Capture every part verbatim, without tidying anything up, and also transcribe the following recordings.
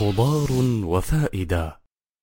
خضار وفائدة.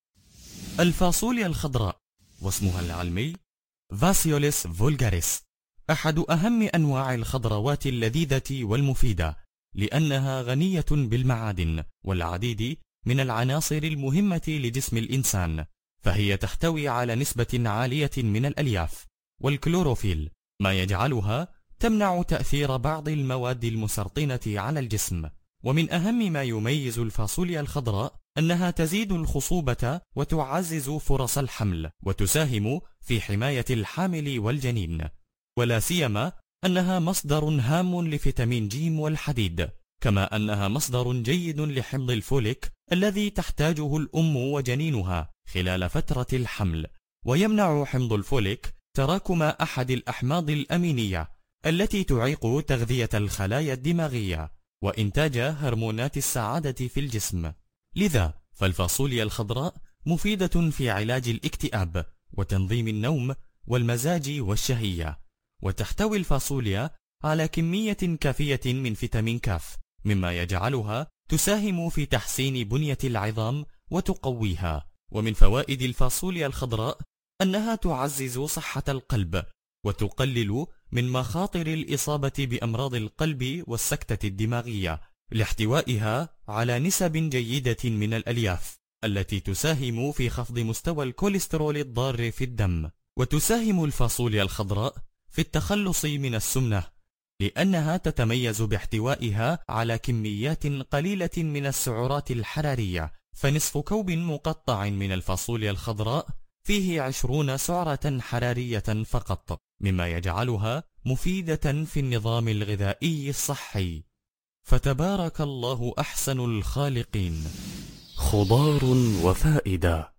الفاصوليا الخضراء واسمها العلمي فاسيوليس فولغاريس أحد أهم أنواع الخضروات اللذيذة والمفيدة، لأنها غنية بالمعادن والعديد من العناصر المهمة لجسم الإنسان، فهي تحتوي على نسبة عالية من الألياف والكلوروفيل، ما يجعلها تمنع تأثير بعض المواد المسرطنة على الجسم. ومن أهم ما يميز الفاصوليا الخضراء أنها تزيد الخصوبة وتعزز فرص الحمل، وتساهم في حماية الحامل والجنين، ولا سيما أنها مصدر هام لفيتامين ج والحديد، كما أنها مصدر جيد لحمض الفوليك الذي تحتاجه الأم وجنينها خلال فترة الحمل. ويمنع حمض الفوليك تراكم أحد الأحماض الأمينية التي تعيق تغذية الخلايا الدماغية وإنتاج هرمونات السعادة في الجسم. لذا فالفاصوليا الخضراء مفيدة في علاج الاكتئاب وتنظيم النوم والمزاج والشهية. وتحتوي الفاصوليا على كمية كافية من فيتامين كاف، مما يجعلها تساهم في تحسين بنية العظام وتقويها. ومن فوائد الفاصوليا الخضراء أنها تعزز صحة القلب وتقلل من مخاطر الإصابة بأمراض القلب والسكتة الدماغية، لاحتوائها على نسب جيدة من الألياف التي تساهم في خفض مستوى الكوليسترول الضار في الدم. وتساهم الفاصوليا الخضراء في التخلص من السمنة، لأنها تتميز باحتوائها على كميات قليلة من السعرات الحرارية، فنصف كوب مقطع من الفاصوليا الخضراء فيه عشرون سعرة حرارية فقط، مما يجعلها مفيدة في النظام الغذائي الصحي. فتبارك الله أحسن الخالقين. خضار وفائدة.